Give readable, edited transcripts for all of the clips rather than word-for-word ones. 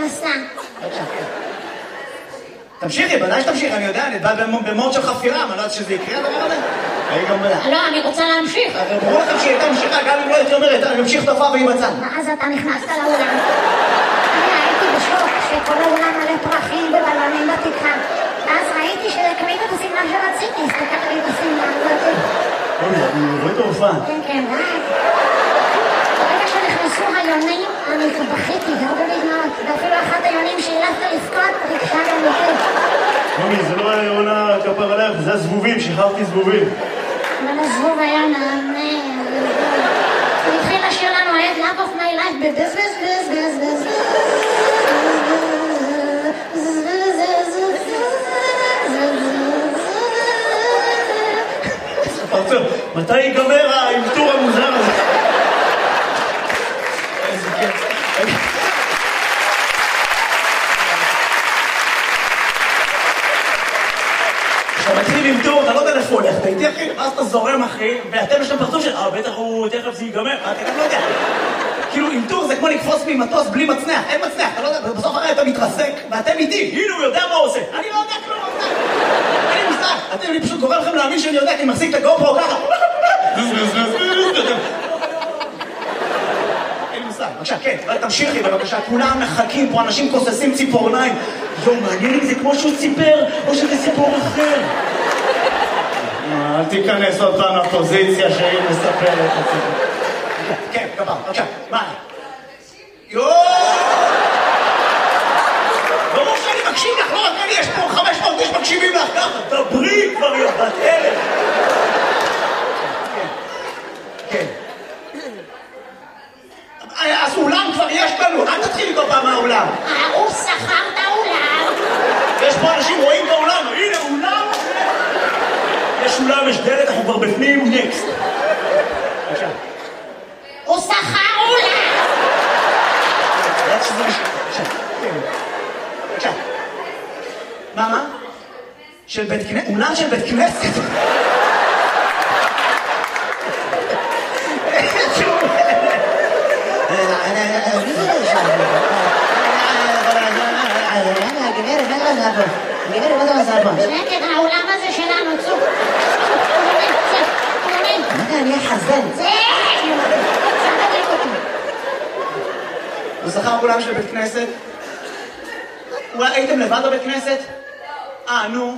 הכנסה. תמשיכי, בוודאי שתמשיך, אני יודע, אני בא במוד של חפירה, אני לא יודעת שזה יקרה הדבר הזה. לא, אני רוצה להמשיך. ברור לכם שהיא הייתה ממשיכה, גם אם לא הייתי אומרת, אני ממשיך תופעה והיא בצד. ואז אתה נכנסת לאולם. אני הייתי בשוק שכל האולם מלא פרחים ובלונים בתקרה. ואז ראיתי שקנית את השמלה שרציתי, הסתכלתי לי את השמלה הזאת. אני רואה את ההופעה. כן, כן, ואז. ברגע שנכנסו היונים, אני בכיתי, הרבה בזמנות. ואפילו אחת היונים שהילפת לבכות, ריגשה גם אותי. מומי, זה לא עונה כפר עליך, זה הזבובים, שחררתי זבובים. אבל הזבוב היה מהמם. הוא התחיל לשיר לנו את Love of my life בבז בז בז בז בז. מתי ייגמר האלתור המוזר הזה? איזה כיף. כשאתה מתחיל למתור, אתה לא יודע איפה הולך, אתה איתי אחי, ואז אתה זורם אחי, ואתם יש להם פרצוף של, בטח הוא תכף זה ייגמר, אתה גם לא יודע. כאילו, למתור זה כמו לקפוץ ממטוס בלי מצנח, אין מצנח, אתה לא יודע, בסוף הרי אתה מתרסק, ואתם איתי, הנה הוא יודע מה הוא עושה. אני לא יודע כלום, אין לי מושג. אני פשוט גורם לכם להאמין שאני יודע, כי אני מחזיק את הגופרו ככה. אין לי מושג. בבקשה, כן, תמשיכי בבקשה, כולם מחכים פה, אנשים כוססים ציפורניים. מעניין אם זה כמו שהוא סיפר, או שזה סיפור אחר. אל תיכנס עוד פעם לפוזיציה שהיא מספרת את הסיפור. כן, גבר, בבקשה, מה? ברור שאני מקשיב לך, לא רק אני, יש פה 500 איש מקשיבים לך ככה, דברי כבר יא בת אלף. כן. אז אולם כבר יש לנו, אל תתחיל איתו פעם מהאולם. הוא שכר את האולם. יש פה אנשים רואים באולם, הנה אולם. יש אולם, יש דלת, אנחנו כבר בפנים, נקסט. בבקשה. הוא שכר אולם. בבקשה. מה? של בית כנסת? אולם של בית כנסת? שקט, האולם הזה שלנו, צוק. אני אהיה חזן. הוא שכר אולם של בית כנסת? אולי הייתם לבד בבית כנסת? נו.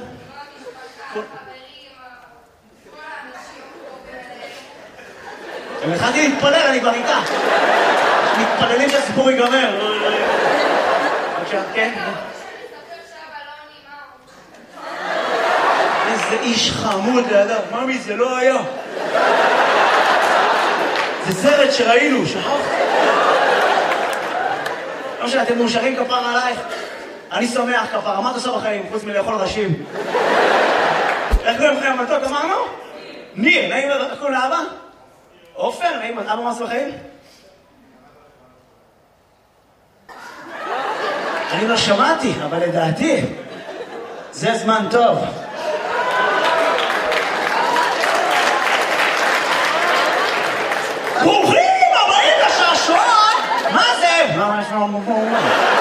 אני התחלתי להתפלל, אני כבר איתה. מתפללים שהסיפור ייגמר. בבקשה, כן? איזה איש חמוד לידיו. ממי, זה לא היה. זה סרט שראינו, שכחת? לא משנה, אתם מאושרים כפר עלייך? אני שמח כפר, מה אתה עושה בחיים, חוץ מלאכול ראשים? איך קוראים לכם המתוק, אמרנו? ניר, נעים, איך קוראים לאבא? עופר, נעים, אבא מה עושה בחיים? אני לא שמעתי, אבל לדעתי, זה זמן טוב. ברוכים הבאים לשעשועון! מה זה? מה יש לנו מפורמה?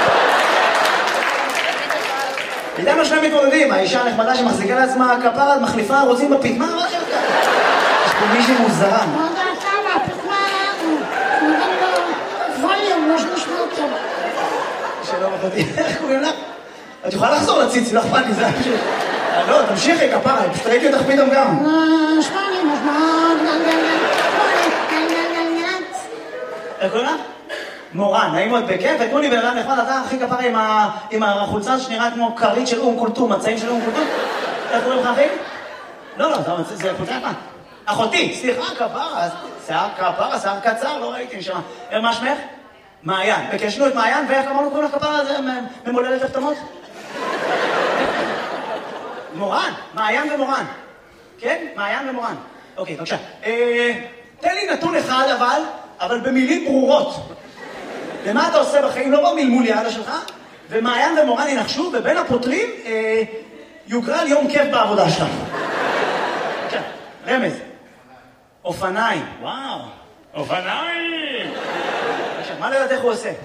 איתנו שני מתמודדים, האישה הנחמדה שמחזיקה לעצמה כפרה, מחליפה רוצים בפית. מה שלך? יש פה מישהי מוזרה. מה דעתה מהפתמה? נראה לו ווליום, לא שנשמע אותו. שלום אחותי, איך קוראים לך? את יכולה לחזור לציצי, לא אכפת לי, זה פשוט... לא, תמשיכי כפרה, פשוט ראיתי אותך פתאום גם. איך קוראים לך? מורן, נעים מאוד בכיף, ותנו לי בן אדם נחמד, אתה הכי כפרה עם החולצה שנראה כמו כרית של אום קולטום, מצעים של אום קולטום. איך קוראים לך אחי? לא, זה חולצה יפה. אחותי, סליחה, כפרה, שיער קצר, לא ראיתי נשמע. מה שמך? מעיין. וקשנו את מעיין, ואיך אמרנו קוראים לך כפרה הזה ממולדת הפתמות? מורן, מעיין ומורן. כן? מעיין ומורן. אוקיי, בבקשה. תן לי נתון אחד אבל במילים ברורות. ומה אתה עושה בחיים? לא במלמול יעלה שלך, ומעיין ומורן ינחשו, ובין הפותרים יוגרל יום כיף בעבודה שלך. בבקשה, רמז. אופניים. וואו, אופניים! מה לדעת איך הוא עושה?